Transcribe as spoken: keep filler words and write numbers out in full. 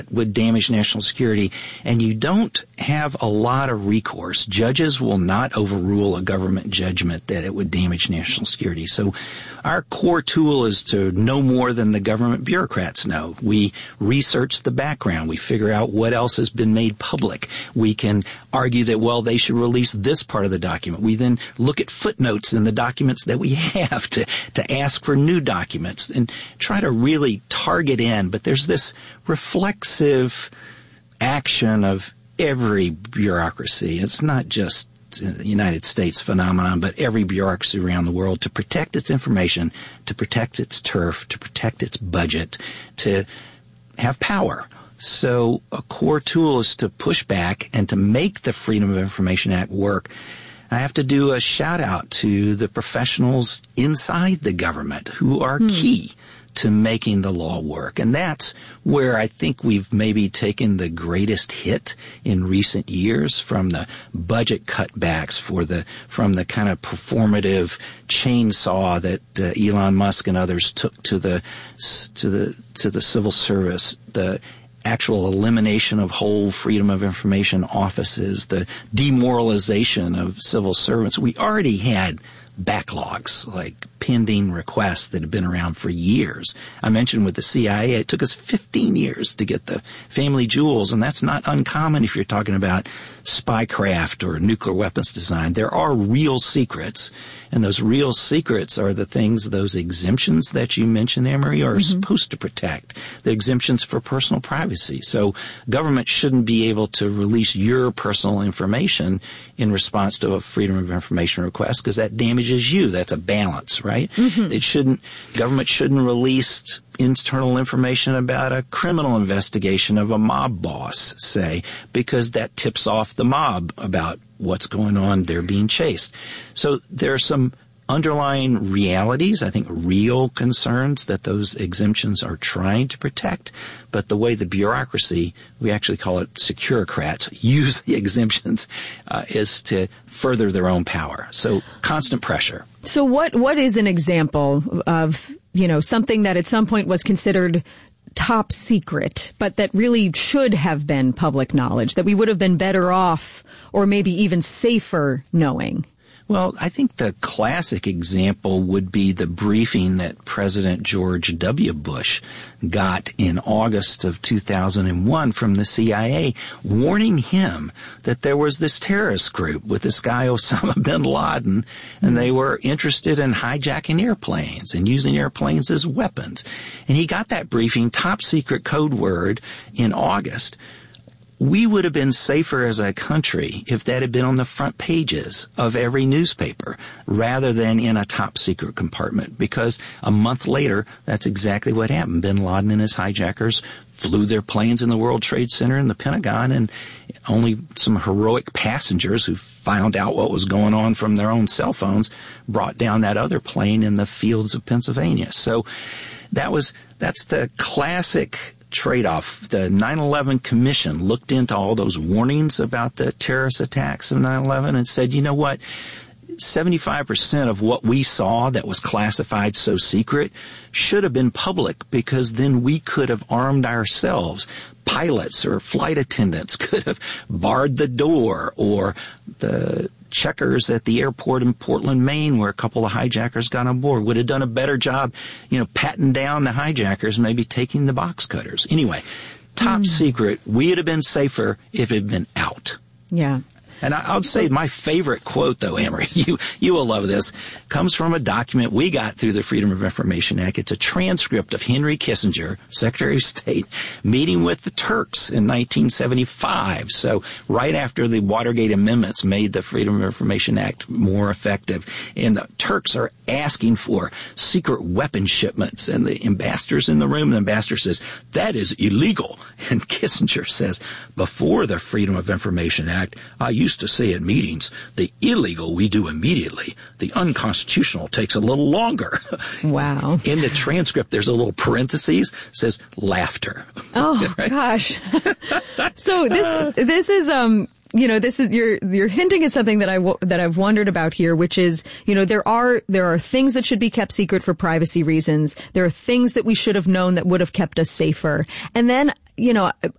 would damage national security, and you don't have a lot of recourse. Judges will not overrule a government judgment that it would damage national security. So our core tool is to know more than the government bureaucrats know. We research the background. We figure out what else has been made public. We can argue that, well, they should release this part of the document. We then look at footnotes in the documents that we have to, to ask for new documents and try to really target in. But there's this reflexive action of every bureaucracy. It's not just a United States phenomenon, but every bureaucracy around the world to protect its information, to protect its turf, to protect its budget, to have power. So a core tool is to push back and to make the Freedom of Information Act work. I have to do a shout out to the professionals inside the government who are hmm. key to making the law work. And that's where I think we've maybe taken the greatest hit in recent years, from the budget cutbacks for the, from the kind of performative chainsaw that uh, Elon Musk and others took to the, to the, to the civil service, the actual elimination of whole Freedom of Information offices, the demoralization of civil servants. We already had backlogs, like pending requests that have been around for years. I mentioned with the C I A, it took us fifteen years to get the family jewels, and that's not uncommon if you're talking about spycraft or nuclear weapons design. There are real secrets, and those real secrets are the things, those exemptions that you mentioned, Anne-Marie, are mm-hmm. supposed to protect. The exemptions for personal privacy. So government shouldn't be able to release your personal information in response to a Freedom of Information request, because that damages you. That's a balance, right? Mm-hmm. It shouldn't, government shouldn't release internal information about a criminal investigation of a mob boss, say, because that tips off the mob about what's going on. They're being chased. So there are some underlying realities, I think real concerns that those exemptions are trying to protect, but the way the bureaucracy, we actually call it securocrats, use the exemptions uh, is to further their own power. So constant pressure. So what what is an example of, you know, something that at some point was considered top secret, but that really should have been public knowledge, that we would have been better off or maybe even safer knowing? Well, I think the classic example would be the briefing that President George W. Bush got in August of two thousand one from the C I A, warning him that there was this terrorist group with this guy Osama bin Laden, and they were interested in hijacking airplanes and using airplanes as weapons. And he got that briefing, top secret code word, in August. We would have been safer as a country if that had been on the front pages of every newspaper rather than in a top secret compartment, because a month later, that's exactly what happened. Bin Laden and his hijackers flew their planes in the World Trade Center and the Pentagon, and only some heroic passengers who found out what was going on from their own cell phones brought down that other plane in the fields of Pennsylvania. So that was, that's the classic trade-off. The nine eleven Commission looked into all those warnings about the terrorist attacks of nine eleven and said, you know what, seventy-five percent of what we saw that was classified so secret should have been public, because then we could have armed ourselves. Pilots or flight attendants could have barred the door, or the checkers at the airport in Portland, Maine, where a couple of hijackers got on board, would have done a better job, you know, patting down the hijackers, maybe taking the box cutters. Anyway, top mm. secret, we'd have been safer if it had been out. Yeah. And I, I'll say my favorite quote, though, Anne-Marie, you, you will love this, comes from a document we got through the Freedom of Information Act. It's a transcript of Henry Kissinger, Secretary of State, meeting with the Turks in nineteen seventy-five. So right after the Watergate amendments made the Freedom of Information Act more effective. And the Turks are asking for secret weapon shipments. And the ambassador's in the room, and the ambassador says, that is illegal. And Kissinger says, before the Freedom of Information Act, I used to say at meetings, the illegal we do immediately. The unconstitutional takes a little longer. Wow. In the transcript, there's a little parentheses, says laughter. Oh, right? Gosh. So this, this is, um, you know, this is, you're, you're hinting at something that I, w- that I've wondered about here, which is, you know, there are, there are things that should be kept secret for privacy reasons. There are things that we should have known that would have kept us safer. And then, you know,